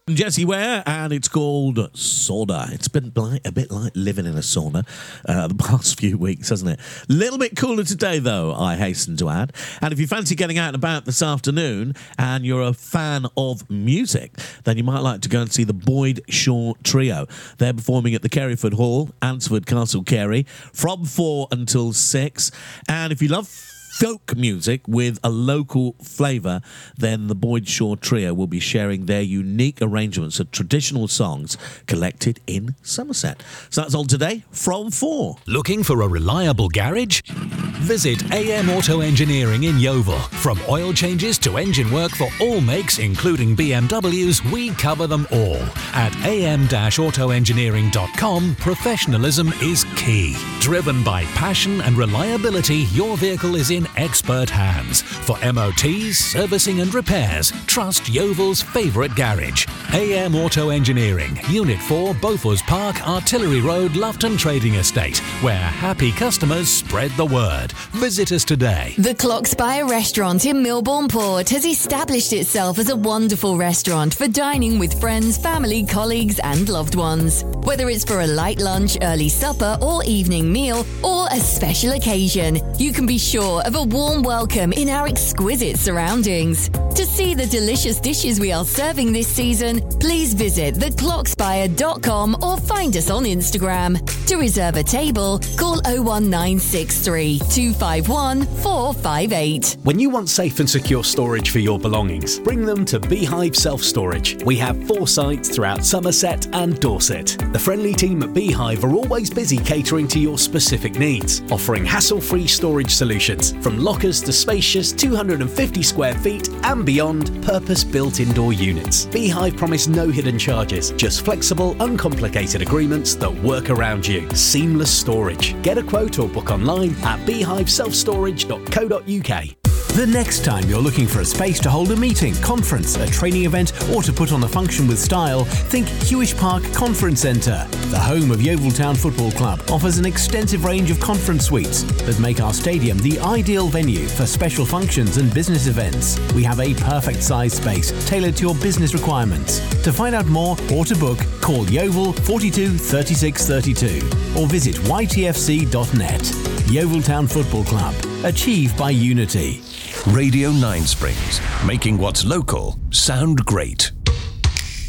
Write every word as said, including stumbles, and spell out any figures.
Jessie Ware, and it's called Sauna. It's been like, a bit like living in a sauna uh, the past few weeks, hasn't it? A little bit cooler today, though, I hasten to add. And if you fancy getting out and about this afternoon and you're a fan of music, then you might like to go and see the Boyd Shaw Trio. They're performing at the Kerryford Hall, Ansford, Castle Kerry, from four until six. And if you love folk music with a local flavour, then the Boyd Shaw Trio will be sharing their unique arrangements of traditional songs collected in Somerset. So that's all today from four. Looking for a reliable garage? Visit A M Auto Engineering in Yeovil. From oil changes to engine work for all makes, including B M Ws, we cover them all. At a m dash auto engineering dot com, professionalism is key. Driven by passion and reliability, your vehicle is in expert hands. For M O Ts, servicing and repairs, trust Yeovil's favourite garage. A M Auto Engineering, Unit four, Beaufort Park, Artillery Road, Loughton Trading Estate, where happy customers spread the word. Visit us today. The Clockspire Restaurant in Milbourne Port has established itself as a wonderful restaurant for dining with friends, family, colleagues and loved ones. Whether it's for a light lunch, early supper or evening meal, or a special occasion, you can be sure of a warm welcome in our exquisite surroundings. To see the delicious dishes we are serving this season, please visit the clockspire dot com or find us on Instagram. To reserve a table, call oh one nine six three, two five one, four five eight. When you want safe and secure storage for your belongings, bring them to Beehive Self Storage. We have four sites throughout Somerset and Dorset. The friendly team at Beehive are always busy catering to your specific needs, offering hassle-free storage solutions from lockers to spacious two hundred fifty square feet and beyond purpose-built indoor units. Beehive promise no hidden charges, just flexible, uncomplicated agreements that work around you. Seamless storage. Get a quote or book online at beehive self storage dot co dot u k. The next time you're looking for a space to hold a meeting, conference, a training event, or to put on a function with style, think Hewish Park Conference Centre. The home of Yeovil Town Football Club offers an extensive range of conference suites that make our stadium the ideal venue for special functions and business events. We have a perfect size space tailored to your business requirements. To find out more or to book, call Yeovil forty-two thirty-six thirty-two or visit y t f c dot net. Yeovil Town Football Club. Achieved by unity. Radio Nine Springs, making what's local sound great.